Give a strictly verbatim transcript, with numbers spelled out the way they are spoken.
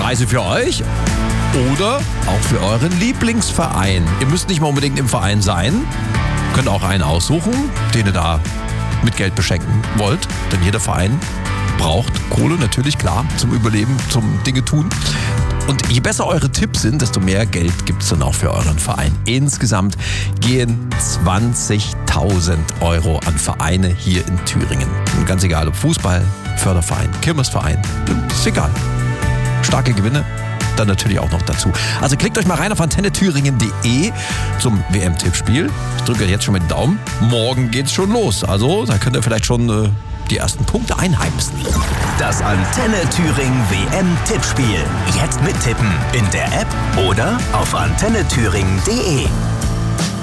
Preise für euch oder auch für euren Lieblingsverein. Ihr müsst nicht mal unbedingt im Verein sein. Könnt auch einen aussuchen, den ihr da mit Geld beschenken wollt. Denn jeder Verein braucht Kohle, natürlich, klar, zum Überleben, zum Dinge tun. Und je besser eure Tipps sind, desto mehr Geld gibt es dann auch für euren Verein. Insgesamt gehen zwanzigtausend Euro an Vereine hier in Thüringen. Und ganz egal, ob Fußball, Förderverein, Kirmesverein, ist egal. Starke Gewinne dann natürlich auch noch dazu. Also klickt euch mal rein auf antenne thüringen punkt de zum W M-Tippspiel. Ich drücke jetzt schon mal den Daumen. Morgen geht's schon los. Also da könnt ihr vielleicht schon äh, die ersten Punkte einheimsen. Das Antenne Thüringen W M-Tippspiel. Jetzt mittippen in der App oder auf antenne thüringen punkt de.